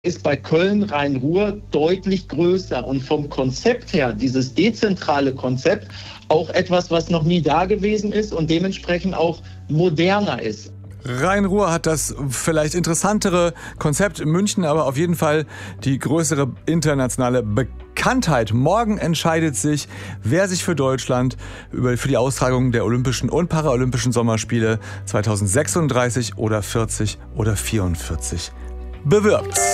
ist bei Köln Rhein-Ruhr deutlich größer und vom Konzept her, dieses dezentrale Konzept, auch etwas, was noch nie da gewesen ist und dementsprechend auch moderner ist. Rhein-Ruhr hat das vielleicht interessantere Konzept, München aber auf jeden Fall die größere internationale Bekanntheit. Morgen entscheidet sich, wer sich für Deutschland für die Austragung der Olympischen und Paralympischen Sommerspiele 2036 oder 40 oder 44 bewirbt.